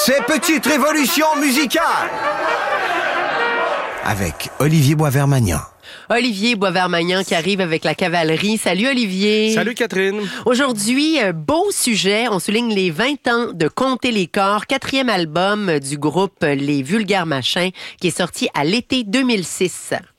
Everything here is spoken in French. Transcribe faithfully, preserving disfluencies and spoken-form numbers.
Ces petites révolutions musicales avec Olivier Boisvert-Magnan. Olivier Boisvert-Magnan qui arrive avec la cavalerie. Salut Olivier. Salut Catherine. Aujourd'hui, un beau sujet. On souligne les vingt ans de Compter les corps, quatrième album du groupe Les Vulgaires Machins qui est sorti à l'été deux mille six.